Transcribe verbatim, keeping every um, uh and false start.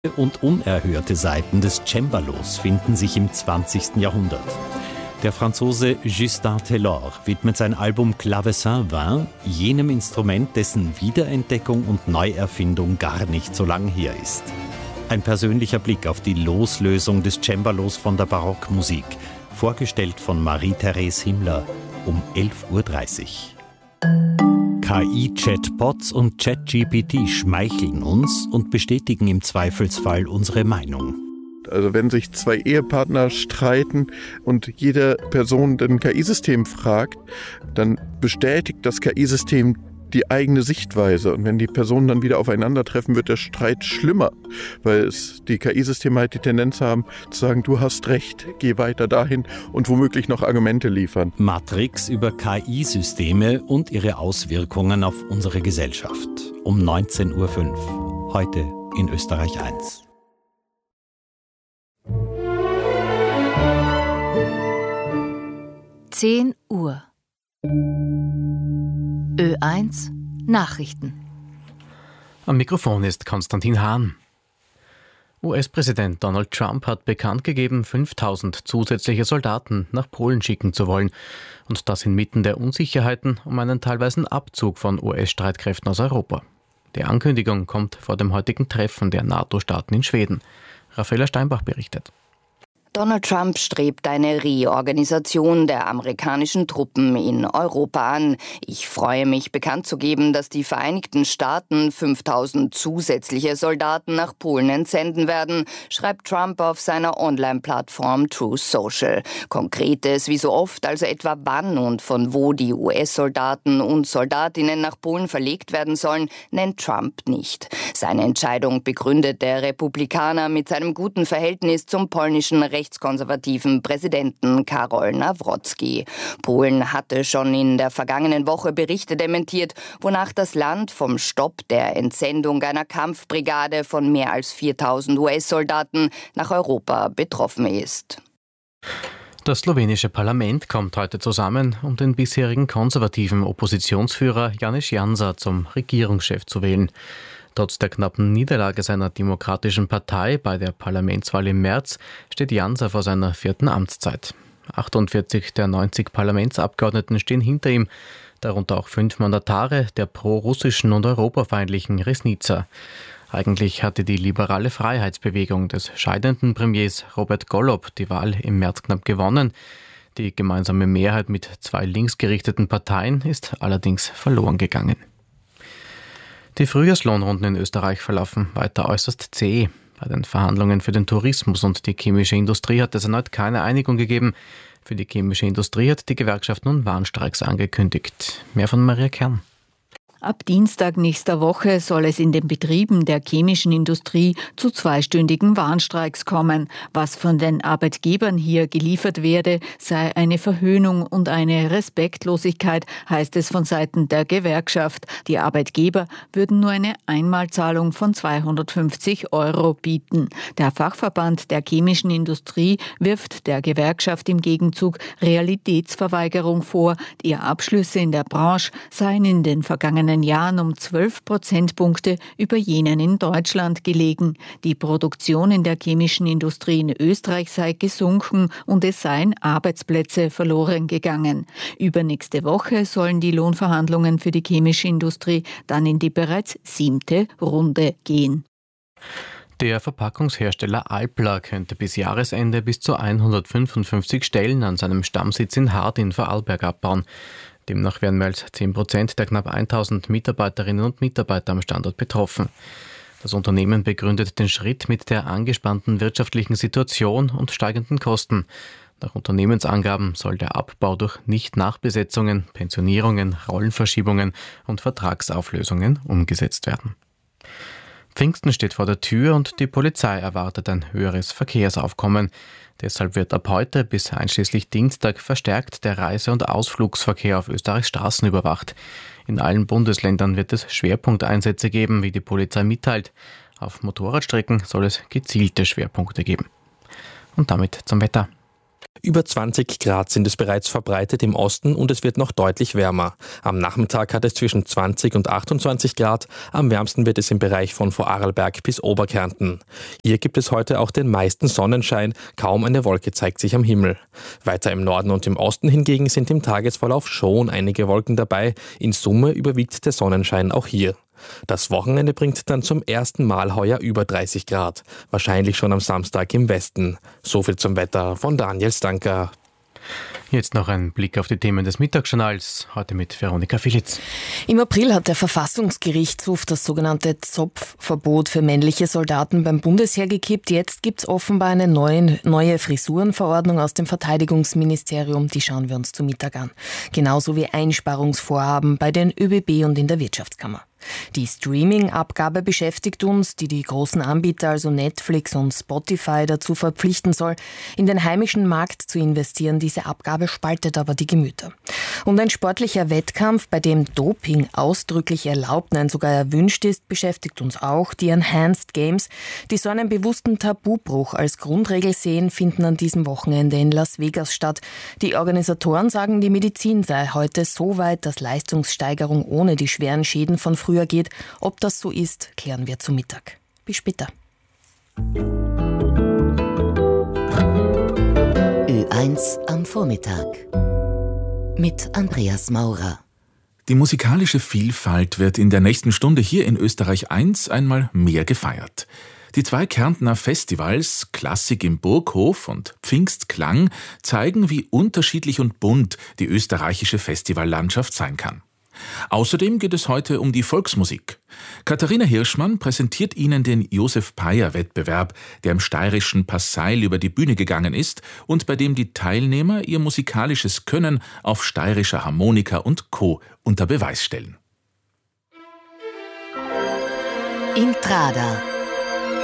Und unerhörte Seiten des Cembalos finden sich im zwanzigsten Jahrhundert. Der Franzose Justin Taylor widmet sein Album Clavecin vingt jenem Instrument, dessen Wiederentdeckung und Neuerfindung gar nicht so lang her ist. Ein persönlicher Blick auf die Loslösung des Cembalos von der Barockmusik, vorgestellt von Marie-Therese Himmler um elf Uhr dreißig. K I-Chatbots und ChatGPT schmeicheln uns und bestätigen im Zweifelsfall unsere Meinung. Also wenn sich zwei Ehepartner streiten und jede Person ein K I-System fragt, dann bestätigt das K I-System die eigene Sichtweise. Und wenn die Personen dann wieder aufeinandertreffen, wird der Streit schlimmer, weil es die K I-Systeme halt die Tendenz haben, zu sagen, du hast recht, geh weiter dahin und womöglich noch Argumente liefern. Matrix über K I-Systeme und ihre Auswirkungen auf unsere Gesellschaft. Um neunzehn Uhr fünf. Heute in Österreich eins. zehn Uhr. Ö eins Nachrichten. Am Mikrofon ist Konstantin Hahn. U S-Präsident Donald Trump hat bekannt gegeben, fünftausend zusätzliche Soldaten nach Polen schicken zu wollen. Und das inmitten der Unsicherheiten um einen teilweisen Abzug von U S-Streitkräften aus Europa. Die Ankündigung kommt vor dem heutigen Treffen der NATO-Staaten in Schweden. Raffaella Steinbach berichtet. Donald Trump strebt eine Reorganisation der amerikanischen Truppen in Europa an. Ich freue mich, bekannt zu geben, dass die Vereinigten Staaten fünftausend zusätzliche Soldaten nach Polen entsenden werden, schreibt Trump auf seiner Online-Plattform Truth Social. Konkretes, wie so oft, also etwa wann und von wo die U S-Soldaten und Soldatinnen nach Polen verlegt werden sollen, nennt Trump nicht. Seine Entscheidung begründet der Republikaner mit seinem guten Verhältnis zum polnischen rechtskonservativen Präsidenten Karol Nawrocki. Polen hatte schon in der vergangenen Woche Berichte dementiert, wonach das Land vom Stopp der Entsendung einer Kampfbrigade von mehr als viertausend U S-Soldaten nach Europa betroffen ist. Das slowenische Parlament kommt heute zusammen, um den bisherigen konservativen Oppositionsführer Janez Janša zum Regierungschef zu wählen. Trotz der knappen Niederlage seiner Demokratischen Partei bei der Parlamentswahl im März steht Janša vor seiner vierten Amtszeit. achtundvierzig der neunzig Parlamentsabgeordneten stehen hinter ihm, darunter auch fünf Mandatare der pro-russischen und europafeindlichen Resnica. Eigentlich hatte die liberale Freiheitsbewegung des scheidenden Premiers Robert Golob die Wahl im März knapp gewonnen. Die gemeinsame Mehrheit mit zwei linksgerichteten Parteien ist allerdings verloren gegangen. Die Frühjahrslohnrunden in Österreich verlaufen weiter äußerst zäh. Bei den Verhandlungen für den Tourismus und die chemische Industrie hat es erneut keine Einigung gegeben. Für die chemische Industrie hat die Gewerkschaft nun Warnstreiks angekündigt. Mehr von Maria Kern. Ab Dienstag nächster Woche soll es in den Betrieben der chemischen Industrie zu zweistündigen Warnstreiks kommen. Was von den Arbeitgebern hier geliefert werde, sei eine Verhöhnung und eine Respektlosigkeit, heißt es von Seiten der Gewerkschaft. Die Arbeitgeber würden nur eine Einmalzahlung von zweihundertfünfzig Euro bieten. Der Fachverband der chemischen Industrie wirft der Gewerkschaft im Gegenzug Realitätsverweigerung vor. Die Abschlüsse in der Branche seien in den vergangenen Jahren um zwölf Prozentpunkte über jenen in Deutschland gelegen. Die Produktion in der chemischen Industrie in Österreich sei gesunken und es seien Arbeitsplätze verloren gegangen. Übernächste Woche sollen die Lohnverhandlungen für die chemische Industrie dann in die bereits siebte Runde gehen. Der Verpackungshersteller Alpla könnte bis Jahresende bis zu hundertfünfundfünfzig Stellen an seinem Stammsitz in Hard in Vorarlberg abbauen. Demnach wären mehr als zehn Prozent der knapp tausend Mitarbeiterinnen und Mitarbeiter am Standort betroffen. Das Unternehmen begründet den Schritt mit der angespannten wirtschaftlichen Situation und steigenden Kosten. Nach Unternehmensangaben soll der Abbau durch Nicht-Nachbesetzungen, Pensionierungen, Rollenverschiebungen und Vertragsauflösungen umgesetzt werden. Pfingsten steht vor der Tür und die Polizei erwartet ein höheres Verkehrsaufkommen. Deshalb wird ab heute bis einschließlich Dienstag verstärkt der Reise- und Ausflugsverkehr auf Österreichs Straßen überwacht. In allen Bundesländern wird es Schwerpunkteinsätze geben, wie die Polizei mitteilt. Auf Motorradstrecken soll es gezielte Schwerpunkte geben. Und damit zum Wetter. Über zwanzig Grad sind es bereits verbreitet im Osten und es wird noch deutlich wärmer. Am Nachmittag hat es zwischen zwanzig und achtundzwanzig Grad. Am wärmsten wird es im Bereich von Vorarlberg bis Oberkärnten. Hier gibt es heute auch den meisten Sonnenschein. Kaum eine Wolke zeigt sich am Himmel. Weiter im Norden und im Osten hingegen sind im Tagesverlauf schon einige Wolken dabei. In Summe überwiegt der Sonnenschein auch hier. Das Wochenende bringt dann zum ersten Mal heuer über dreißig Grad. Wahrscheinlich schon am Samstag im Westen. So viel zum Wetter von Daniel Stanker. Jetzt noch ein Blick auf die Themen des Mittagsjournals, heute mit Veronika Filitz. Im April hat der Verfassungsgerichtshof das sogenannte Zopfverbot für männliche Soldaten beim Bundesheer gekippt. Jetzt gibt es offenbar eine neue, neue Frisurenverordnung aus dem Verteidigungsministerium. Die schauen wir uns zu Mittag an. Genauso wie Einsparungsvorhaben bei den ÖBB und in der Wirtschaftskammer. Die Streaming-Abgabe beschäftigt uns, die die großen Anbieter, also Netflix und Spotify, dazu verpflichten soll, in den heimischen Markt zu investieren. Diese Abgabe spaltet aber die Gemüter. Und ein sportlicher Wettkampf, bei dem Doping ausdrücklich erlaubt, nein sogar erwünscht ist, beschäftigt uns auch. Die Enhanced Games, die so einen bewussten Tabubruch als Grundregel sehen, finden an diesem Wochenende in Las Vegas statt. Die Organisatoren sagen, die Medizin sei heute so weit, dass Leistungssteigerung ohne die schweren Schäden von früher geht. Ob das so ist, klären wir zu Mittag. Bis später. Ö eins am Vormittag mit Andreas Maurer. Die musikalische Vielfalt wird in der nächsten Stunde hier in Österreich eins einmal mehr gefeiert. Die zwei Kärntner Festivals, Klassik im Burghof und Pfingstklang, zeigen, wie unterschiedlich und bunt die österreichische Festivallandschaft sein kann. Außerdem geht es heute um die Volksmusik. Katharina Hirschmann präsentiert Ihnen den Josef-Peier-Wettbewerb, der im steirischen Passeil über die Bühne gegangen ist und bei dem die Teilnehmer ihr musikalisches Können auf steirischer Harmonika und Co. unter Beweis stellen. Intrada.